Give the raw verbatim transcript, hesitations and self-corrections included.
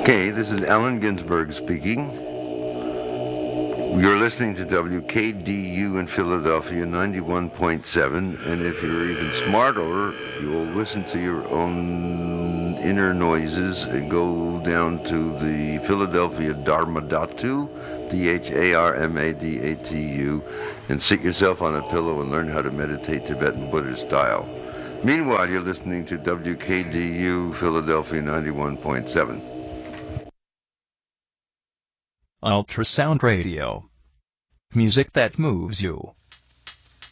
Okay, this is Allen Ginsberg speaking. You're listening to W K D U in Philadelphia, ninety-one point seven, and if you're even smarter, you'll listen to your own inner noises and go down to the Philadelphia Dharmadhatu, D H A R M A D A T U, and sit yourself on a pillow and learn how to meditate Tibetan Buddhist style. Meanwhile, you're listening to W K D U Philadelphia ninety-one point seven. Ultrasound Radio. Music that moves you.